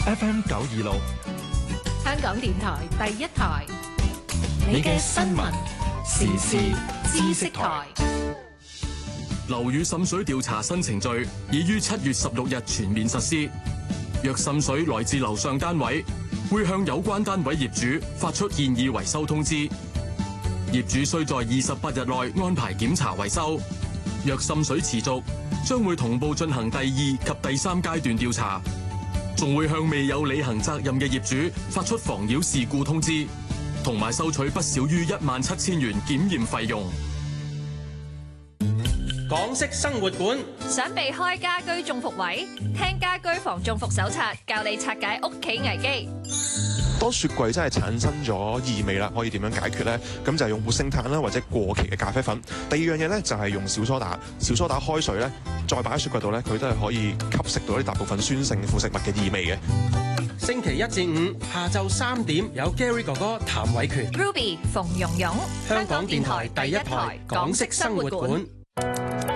FM 926， 香港電台第一台， 你嘅新聞時事知識台。 樓宇滲水調查新程序已於7月16日全面實施。若滲水來自樓上單位，會向有關單位業主發出建議維修通知。業主須在28日內安排檢查維修。若滲水持續，將會同步進行第2及第3階段調查，仲會向未有履行責任嘅業主發出妨擾事故通知，同埋收取不少於17000元檢驗費用。 港式生活館， 想避開家居中伏位？聽家居防中伏手冊，教你拆解屋企危機。 當雪櫃真係產生咗異味啦，可以點樣解決呢？咁就係用活性炭啦，或者過期嘅咖啡粉。第二樣嘢咧就係用小蘇打，小蘇打開水咧，再擺喺雪櫃度咧，佢都係可以吸食到啲大部分酸性腐食物嘅異味嘅。 星期1至5下晝3點有 Gary 哥哥譚偉權 Ruby 馮蓉蓉， 香港電台第一台港式生活館。